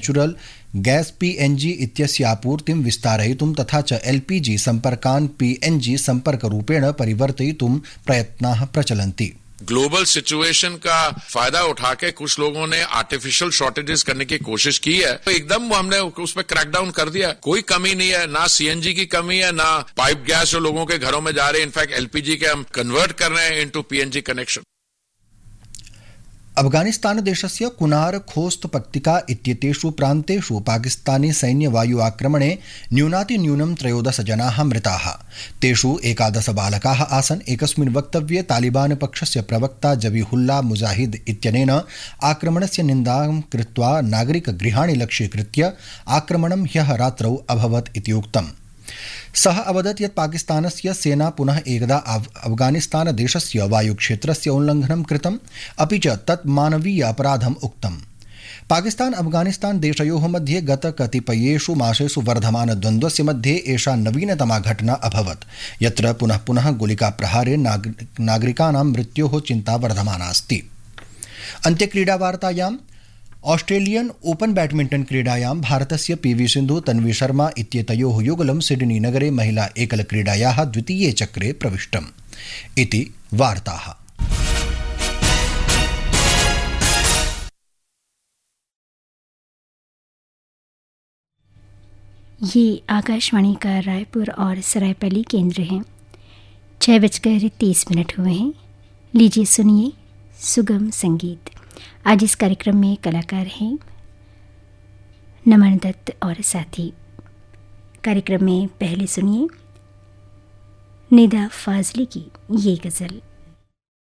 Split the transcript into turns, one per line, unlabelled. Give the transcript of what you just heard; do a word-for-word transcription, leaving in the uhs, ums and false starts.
Natural gas PNG इत्यस्य आपूर्तिं विस्तारयितुं तथा च एलपीजी संपर्कान् पीएनजी संपर्करूपेण परिवर्तयितुं प्रयत्नाः प्रचलन्ति।
ग्लोबल सिचुएशन का फायदा उठा के कुछ लोगों ने आर्टिफिशियल शॉर्टेजेस करने की कोशिश की है, तो एकदम हमने उस पर क्रैकडाउन कर दिया। कोई कमी नहीं है, ना सीएनजी की कमी है, ना पाइप गैस जो लोगों के घरों में जा रहे हैं। इनफैक्ट एलपीजी के हम कन्वर्ट कर रहे हैं into PNG connection.
अफगानिस्तानदेशस्य Kunar Khost पट्टिका इत्येतेषु प्रान्तेषु पाकिस्तानी सैन्यवायु आक्रमणे न्यूनातिन्यूनं त्रयोदश जनाः मृताः। तेषु एकादश बालकाः आसन्। एकस्मिन् वक्तव्ये तालिबान पक्षस्य प्रवक्ता जबीहुल्ला मुजाहिद इत्यनेन आक्रमणस्य निन्दां कृत्वा नागरिकगृहाणि लक्ष्यीकृत्य आक्रमणं ह्यः रात्रौ अभवत् इति उक्तम्। सः अवदत् यत् पाकिस्तानस्य सेना पुनः एकदा अफगानिस्तानदेशस्य वायुक्षेत्रस्य उल्लङ्घनं कृतम्, अपि च तत् मानवीय अपराधम् उक्तम्। पाकिस्तान अफगानिस्तान देशयोः मध्ये गत कतिपयेषु मासेषु वर्धमानद्वन्द्वस्य मध्ये एषा नवीनतमा घटना अभवत्, यत्र पुनः पुनः गोलिकाप्रहारे नागरिकाणां मृत्योः चिन्ता वर्धमाना अस्ति। अन्त्यक्रीडावार्तायाम् ऑस्ट्रेलियन ओपन बैडमिंटन क्रीडायां भारतस्य पीवी सिन्धु तन्वी शर्मा इत्येतयोः युगलं सिडनी नगरे महिला एकल क्रीडायाः द्वितीये चक्रे प्रविष्टम् इति वार्ताः।
ये आकाशवाणी का रायपुर और सरायपली केंद्र हैं। छः बजकर तीस मिनट हुए हैं। लीजिए सुनिए सुगम संगीत। आज इस कार्यक्रम में कलाकार हैं नमन दत्त और साथी। कार्यक्रम में पहले सुनिए निदा फाजली की ये गज़ल।